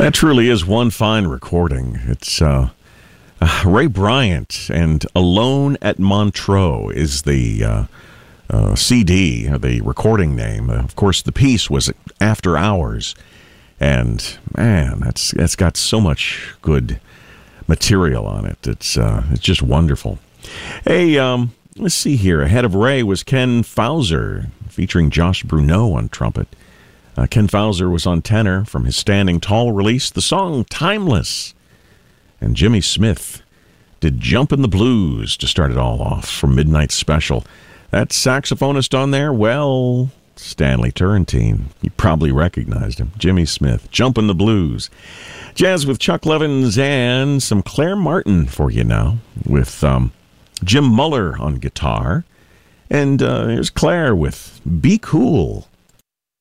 That truly is one fine recording. It's Ray Bryant and Alone at Montreux is the CD, the recording name. Of course, the piece was After Hours. And, man, that's got so much good material on it. It's just wonderful. Hey, let's see here. Ahead of Ray was Ken Fowser, featuring Josh Bruneau on trumpet. Ken Fowser was on tenor from his Standing Tall release, the song Timeless. And Jimmy Smith did Jumpin' the Blues to start it all off from Midnight Special. That saxophonist on there, well, Stanley Turrentine. You probably recognized him. Jimmy Smith, Jumpin' the Blues. Jazz with Chuck Levins and some Claire Martin for you now with Jim Muller on guitar. And here's Claire with Be Cool.